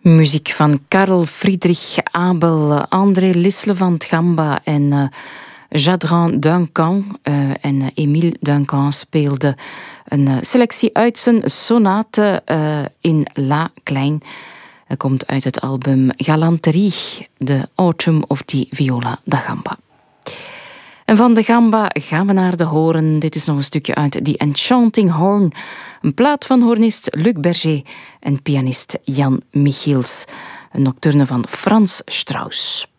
Muziek van Karl Friedrich Abel, André Lisle-van Gamba en Jadran Duncan. En Émile Duncan speelde een selectie uit zijn sonate in La klein. Het komt uit het album Galanterie, The Autumn of the Viola da Gamba. En van de gamba gaan we naar de horen. Dit is nog een stukje uit The Enchanting Horn. Een plaat van hornist Luc Berger en pianist Jan Michiels. Een nocturne van Frans Strauss.